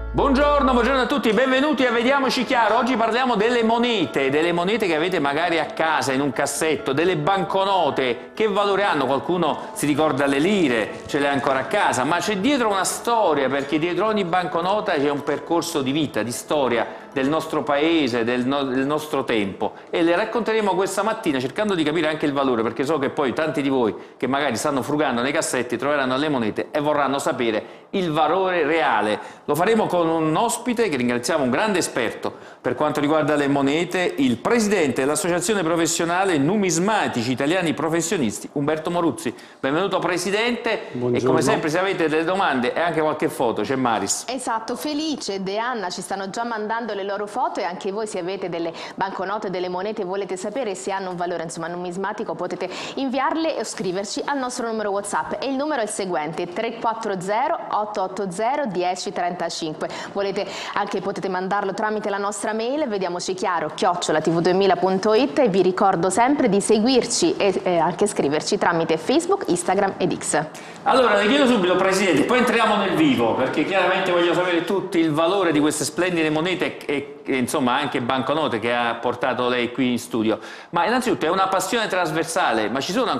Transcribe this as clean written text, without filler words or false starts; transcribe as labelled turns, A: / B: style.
A: Buongiorno a tutti, benvenuti a Vediamoci Chiaro. Oggi parliamo delle monete che avete magari a casa in un cassetto, delle banconote. Che valore hanno? Qualcuno si ricorda le lire, ce le ha ancora a casa, ma c'è dietro una storia, perché dietro ogni banconota c'è un percorso di vita, di storia del nostro paese, del nostro tempo, e le racconteremo questa mattina cercando di capire anche il valore, perché so che poi tanti di voi che magari stanno frugando nei cassetti troveranno le monete e vorranno sapere il valore reale. Lo faremo con un ospite che ringraziamo, un grande esperto per quanto riguarda le monete, il presidente dell'Associazione Professionale Numismatici Italiani Professionisti, Umberto Moruzzi. Benvenuto Presidente. Buongiorno. E come sempre, se avete delle domande e anche qualche foto, c'è Maris.
B: Esatto, Felice e De Anna ci stanno già mandando le loro foto, e anche voi, se avete delle banconote, delle monete e volete sapere se hanno un valore numismatico, potete inviarle o scriverci al nostro numero WhatsApp, e il numero è il seguente: 340 880 1035. Potete mandarlo tramite la nostra mail vediamocichiaro@tv2000.it, e vi ricordo sempre di seguirci e anche scriverci tramite Facebook, Instagram ed X.
A: Allora, le chiedo subito, Presidente, poi entriamo nel vivo, perché chiaramente voglio sapere tutti il valore di queste splendide monete e insomma anche banconote che ha portato lei qui in studio. Ma innanzitutto è una passione trasversale, ma ci sono